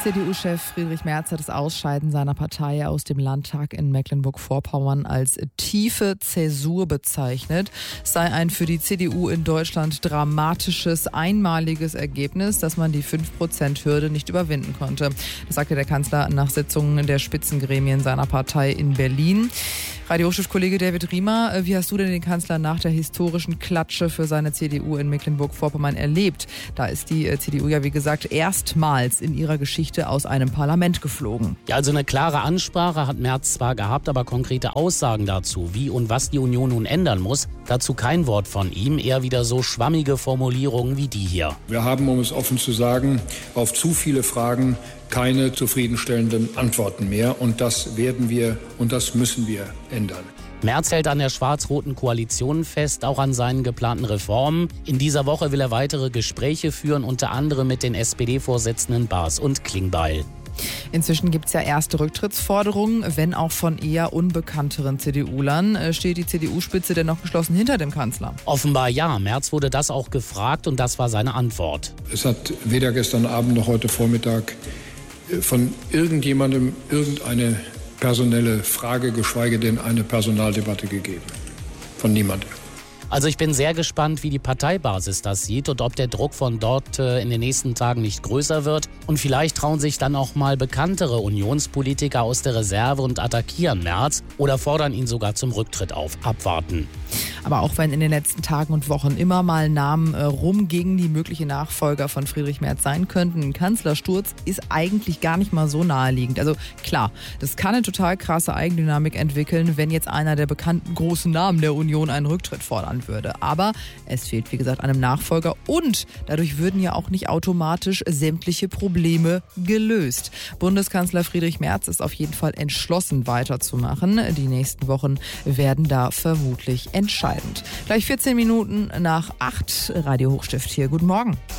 CDU-Chef Friedrich Merz hat das Ausscheiden seiner Partei aus dem Landtag in Mecklenburg-Vorpommern als tiefe Zäsur bezeichnet. Es sei ein für die CDU in Deutschland dramatisches, einmaliges Ergebnis, dass man die 5%-Hürde nicht überwinden konnte. Das sagte der Kanzler nach Sitzungen der Spitzengremien seiner Partei in Berlin. Radio-Hochschulkollege David Riemer, wie hast du denn den Kanzler nach der historischen Klatsche für seine CDU in Mecklenburg-Vorpommern erlebt? Da ist die CDU ja, wie gesagt, erstmals in ihrer Geschichte aus einem Parlament geflogen. Ja, also eine klare Ansprache hat Merz zwar gehabt, aber konkrete Aussagen dazu, wie und was die Union nun ändern muss, dazu kein Wort von ihm, eher wieder so schwammige Formulierungen wie die hier. Wir haben, um es offen zu sagen, auf zu viele Fragen keine zufriedenstellenden Antworten mehr. Und das werden wir und das müssen wir ändern. Merz hält an der schwarz-roten Koalition fest, auch an seinen geplanten Reformen. In dieser Woche will er weitere Gespräche führen, unter anderem mit den SPD-Vorsitzenden Baas und Klingbeil. Inzwischen gibt es ja erste Rücktrittsforderungen, wenn auch von eher unbekannteren CDU-Lern. Steht die CDU-Spitze denn noch geschlossen hinter dem Kanzler? Offenbar ja. Merz wurde das auch gefragt und das war seine Antwort. Es hat weder gestern Abend noch heute Vormittag von irgendjemandem irgendeine personelle Frage, geschweige denn eine Personaldebatte gegeben. Von niemandem. Also ich bin sehr gespannt, wie die Parteibasis das sieht und ob der Druck von dort in den nächsten Tagen nicht größer wird. Und vielleicht trauen sich dann auch mal bekanntere Unionspolitiker aus der Reserve und attackieren Merz oder fordern ihn sogar zum Rücktritt auf. Abwarten. Aber auch wenn in den letzten Tagen und Wochen immer mal Namen rumgingen, die mögliche Nachfolger von Friedrich Merz sein könnten, ein Kanzlersturz ist eigentlich gar nicht mal so naheliegend. Also klar, das kann eine total krasse Eigendynamik entwickeln, wenn jetzt einer der bekannten großen Namen der Union einen Rücktritt fordern würde. Aber es fehlt, wie gesagt, einem Nachfolger und dadurch würden ja auch nicht automatisch sämtliche Probleme gelöst. Bundeskanzler Friedrich Merz ist auf jeden Fall entschlossen weiterzumachen. Die nächsten Wochen werden da vermutlich entscheidend. Gleich 14 Minuten nach 8, Radio Hochstift hier. Guten Morgen.